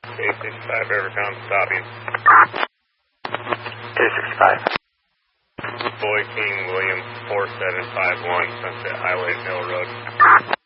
K65 Rivertown, stopping. 265. Boy King William 4751, Sunset Highway, Mill Road.